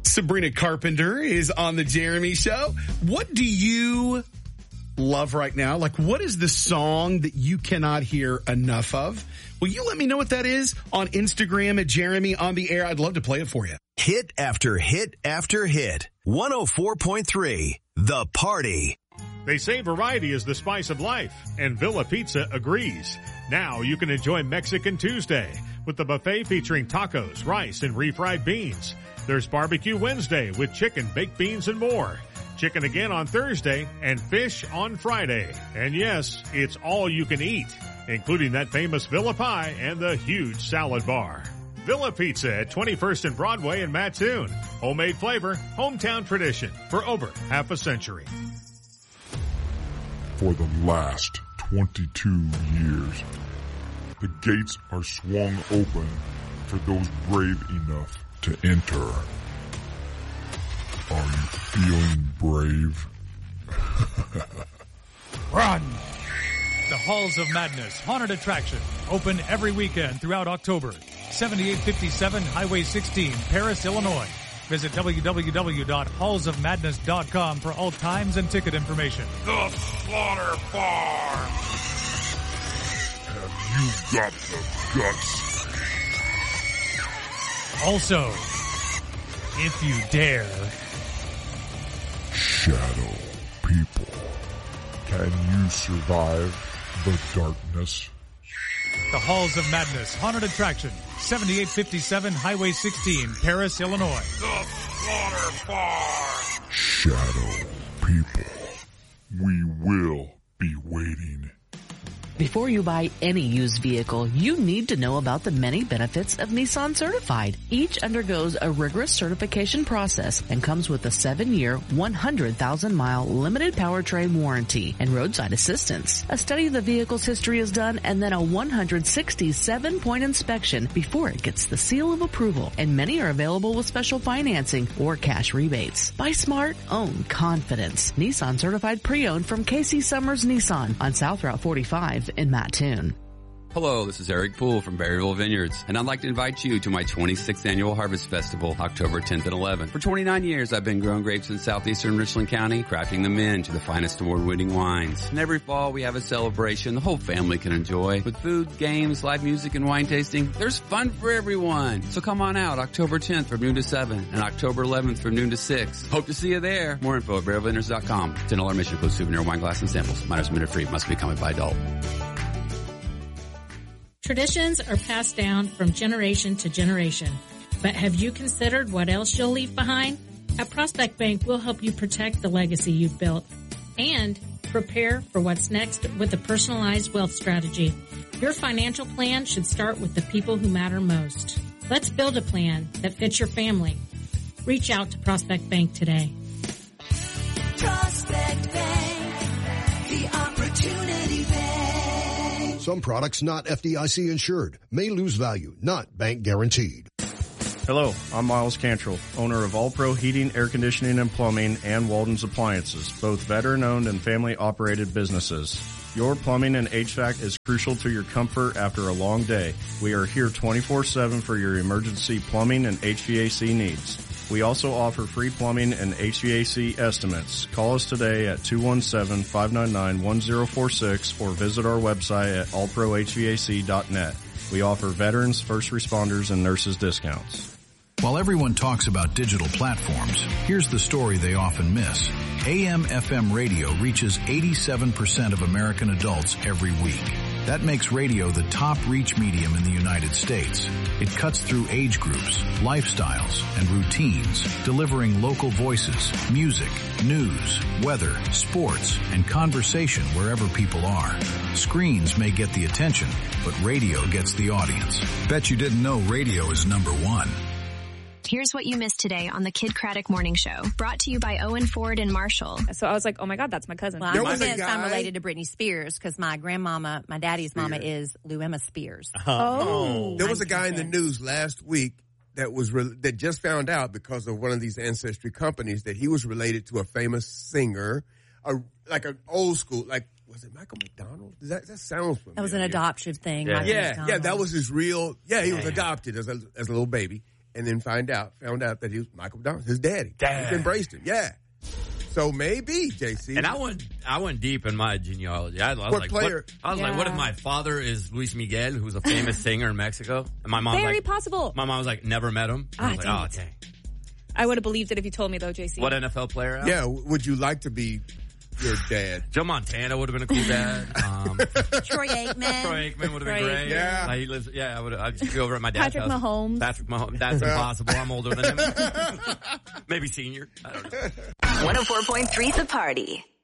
Sabrina Carpenter is on the Jeremy Show. What do you love right now? Like, what is the song that you cannot hear enough of? Will you let me know what that is on Instagram at Jeremy on the Air? I'd love to play it for you. Hit after hit after hit. 104.3, The Party. They say variety is the spice of life, and Villa Pizza agrees. Now you can enjoy Mexican Tuesday with the buffet featuring tacos, rice, and refried beans. There's Barbecue Wednesday with chicken, baked beans, and more. Chicken again on Thursday, and fish on Friday. And yes, it's all you can eat, including that famous Villa Pie and the huge salad bar. Villa Pizza at 21st and Broadway in Mattoon. Homemade flavor, hometown tradition for over half a century. For the last 22 years, the gates are swung open for those brave enough to enter. Are you feeling brave? Run! The Halls of Madness Haunted Attraction, open every weekend throughout October. 7857 Highway 16, Paris, Illinois. Visit www.hallsofmadness.com for all times and ticket information. The Slaughter Farm! Have you got the guts? Also, if you dare, Shadow people, can you survive the darkness? the Halls of Madness Haunted Attraction, 7857 Highway 16, Paris, Illinois. The Slaughter Farm! Shadow people, we will be waiting. Before you buy any used vehicle, you need to know about the many benefits of Nissan Certified. Each undergoes a rigorous certification process and comes with a 7-year, 100,000-mile limited powertrain warranty and roadside assistance. A study of the vehicle's history is done and then a 167-point inspection before it gets the seal of approval. And many are available with special financing or cash rebates. Buy smart, own confidence. Nissan Certified Pre-Owned from Casey Summers Nissan on South Route 45. In Mattoon. Hello, this is Eric Poole from Berryville Vineyards, and I'd like to invite you to my 26th annual Harvest Festival, October 10th and 11th. For 29 years, I've been growing grapes in southeastern Richland County, crafting them into the finest award-winning wines. And every fall, we have a celebration the whole family can enjoy. With food, games, live music, and wine tasting, there's fun for everyone. So come on out, October 10th from noon to 7, and October 11th from noon to 6. Hope to see you there. More info at BerryvilleVineyards.com. $10 admission includes souvenir wine glass and samples. Minors minute free. Must be accompanied by adult. Traditions are passed down from generation to generation. But have you considered what else you'll leave behind? At Prospect Bank, we'll help you protect the legacy you've built and prepare for what's next with a personalized wealth strategy. Your financial plan should start with the people who matter most. Let's build a plan that fits your family. Reach out to Prospect Bank today. Prospect Bank, the opportunity bank. Some products not FDIC insured may lose value, not bank guaranteed. Hello, I'm Miles Cantrell, owner of All Pro Heating, Air Conditioning, and Plumbing and Walden's Appliances, both veteran-owned and family-operated businesses. Your plumbing and HVAC is crucial to your comfort after a long day. We are here 24/7 for your emergency plumbing and HVAC needs. We also offer free plumbing and HVAC estimates. Call us today at 217-599-1046 or visit our website at allprohvac.net. We offer veterans, first responders, and nurses discounts. While everyone talks about digital platforms, here's the story they often miss. AM/FM radio reaches 87% of American adults every week. That makes radio the top reach medium in the United States. It cuts through age groups, lifestyles, and routines, delivering local voices, music, news, weather, sports, and conversation wherever people are. Screens may get the attention, but radio gets the audience. Bet you didn't know radio is number one. Here's what you missed today on the Kid Craddock Morning Show, brought to you by Owen Ford and Marshall. So I was like, oh my God, that's my cousin. Well, I'm convinced I'm related to Britney Spears because my grandmama, my daddy's mama is Luema Spears. There was a guy in the news last week that was that just found out because of one of these ancestry companies that he was related to a famous singer, like an old school, like, was it Michael McDonald? That sounds familiar. That was an adoptive thing. Yeah, that was his real, he was adopted as a little baby. and then found out that he was Michael McDonald, his daddy. He embraced him. Yeah. So maybe, JC. And I went deep in my genealogy. I was like, what if my father is Luis Miguel, who's a famous singer in Mexico? And my mom Very possible. My mom was like, never met him. I was like, oh, dang. I would have believed it if you told me, though, JC. What NFL player? Yeah, would you like to be your dad? Joe Montana would have been a cool dad. Troy Aikman. Troy Aikman would have been great. Yeah. He lives, I'd just go over at my dad's Patrick house. Mahomes. Patrick Mahomes. That's impossible. I'm older than him. Maybe senior. I don't know. 104.3 The Party.